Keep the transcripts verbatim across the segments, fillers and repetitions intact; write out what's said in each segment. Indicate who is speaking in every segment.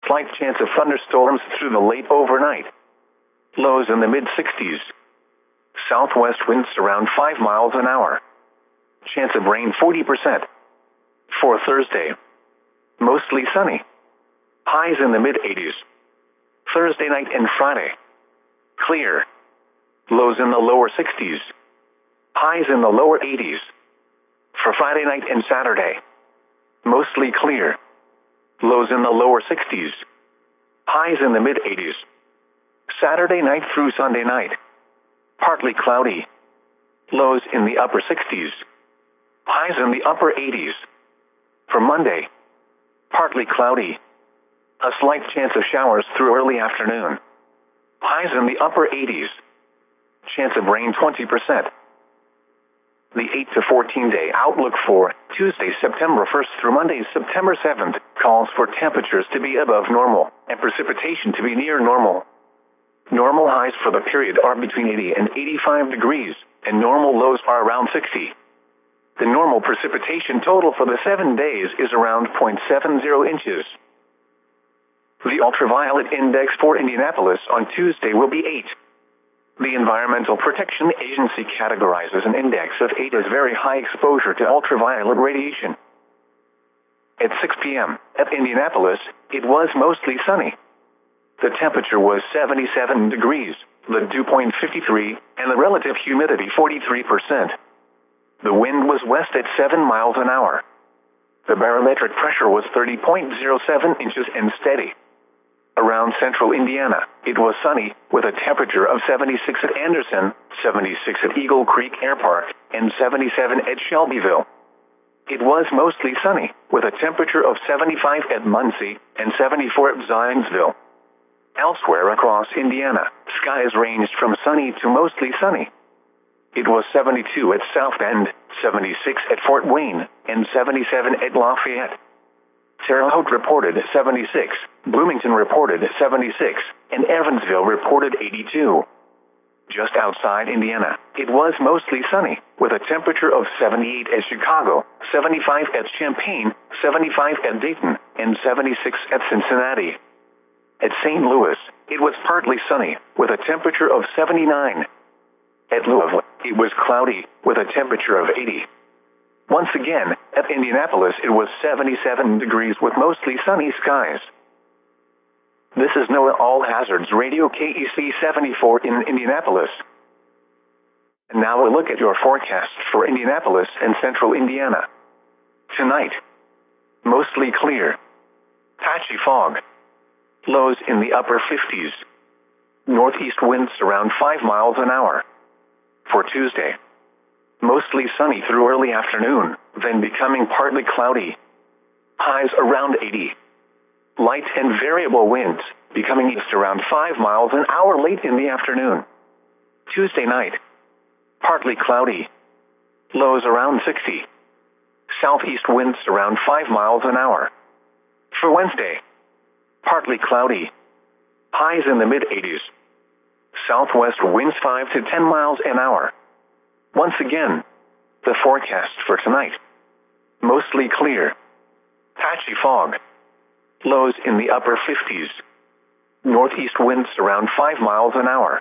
Speaker 1: Slight chance of thunderstorms through the late overnight. Lows in the mid sixties. Southwest winds around five miles an hour. Chance of rain forty percent. For Thursday, mostly sunny. Highs in the mid eighties. Thursday night and Friday, clear. Lows in the lower sixties. Highs in the lower eighties. For Friday night and Saturday, mostly clear. Lows in the lower sixties. Highs in the mid eighties. Saturday night through Sunday night, partly cloudy. Lows in the upper sixties. Highs in the upper eighties. For Monday, partly cloudy. A slight chance of showers through early afternoon. Highs in the upper eighties. Chance of rain twenty percent. The eight to fourteen day outlook for Tuesday, September first through Monday, September seventh, calls for temperatures to be above normal and precipitation to be near normal. Normal highs for the period are between eighty and eighty-five degrees, and normal lows are around sixty. The normal precipitation total for the seven days is around zero point seven zero inches. The ultraviolet index for Indianapolis on Tuesday will be eight. The Environmental Protection Agency categorizes an index of eight as very high exposure to ultraviolet radiation. At six p m at Indianapolis, it was mostly sunny. The temperature was seventy-seven degrees, the dew point fifty-three, and the relative humidity forty-three percent. The wind was west at seven miles an hour. The barometric pressure was thirty point zero seven inches and steady. Around central Indiana, it was sunny, with a temperature of seventy-six at Anderson, seventy-six at Eagle Creek Air Park, and seventy-seven at Shelbyville. It was mostly sunny, with a temperature of seventy-five at Muncie and seventy-four at Zionsville. Elsewhere across Indiana, skies ranged from sunny to mostly sunny. It was seventy-two at South Bend, seventy-six at Fort Wayne, and seventy-seven at Lafayette. Terre Haute reported seventy-six, Bloomington reported seventy-six, and Evansville reported eighty-two. Just outside Indiana, it was mostly sunny, with a temperature of seventy-eight at Chicago, seventy-five at Champaign, seventy-five at Dayton, and seventy-six at Cincinnati. At Saint Louis, it was partly sunny, with a temperature of seventy-nine. At Louisville, it was cloudy, with a temperature of eighty. Once again, at Indianapolis, it was seventy-seven degrees with mostly sunny skies. This is NOAA All Hazards Radio K E C seventy-four in Indianapolis. And now a look at your forecast for Indianapolis and central Indiana. Tonight, mostly clear. Patchy fog. Lows in the upper fifties. Northeast winds around five miles an hour. For Tuesday, mostly sunny through early afternoon, then becoming partly cloudy. Highs around eighty. Light and variable winds, becoming east around five miles an hour late in the afternoon. Tuesday night, partly cloudy. Lows around sixty. Southeast winds around five miles an hour. For Wednesday, partly cloudy. Highs in the mid eighties. Southwest winds five to ten miles an hour. Once again, the forecast for tonight. Mostly clear. Patchy fog. Lows in the upper fifties. Northeast winds around five miles an hour.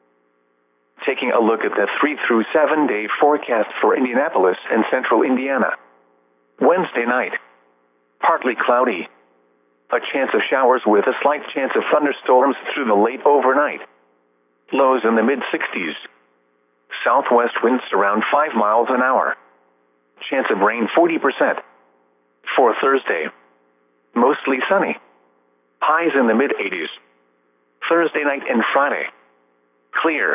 Speaker 1: Taking a look at the three through seven day forecast for Indianapolis and central Indiana. Wednesday night, partly cloudy. A chance of showers with a slight chance of thunderstorms through the late overnight. Lows in the mid sixties. Southwest winds around five miles an hour. Chance of rain forty percent. For Thursday, mostly sunny. Highs in the mid eighties. Thursday night and Friday, clear.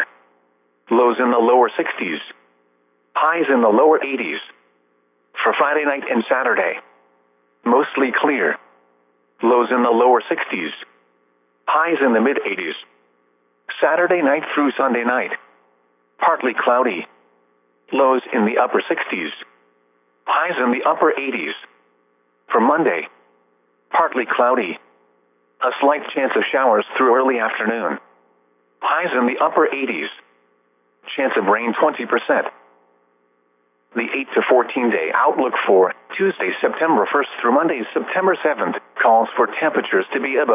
Speaker 1: Lows in the lower sixties. Highs in the lower eighties. For Friday night and Saturday, mostly clear. Lows in the lower sixties. Highs in the mid eighties. Saturday night through Sunday night, partly cloudy. Lows in the upper sixties. Highs in the upper eighties. For Monday, partly cloudy. A slight chance of showers through early afternoon. Highs in the upper eighties. Chance of rain twenty percent. The eight to fourteen day outlook for Tuesday, September first through Monday, September seventh, calls for temperatures to be above